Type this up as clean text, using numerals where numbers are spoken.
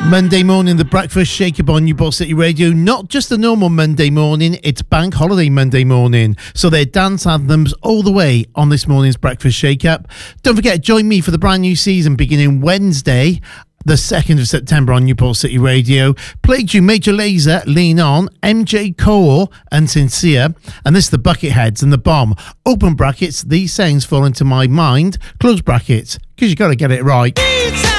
Monday morning, the Breakfast Shake-Up on Newport City Radio. Not just a normal Monday morning, it's Bank Holiday Monday morning. So they're dance anthems all the way on this morning's Breakfast Shake-Up. Don't forget, join me for the brand new season beginning Wednesday, the 2nd of September on Newport City Radio. Played you Major Lazer, Lean On, MJ Cole and Sincere. And this is the Bucketheads and the Bomb. Open brackets, these sayings fall into my mind. Close brackets, because you got to get it right.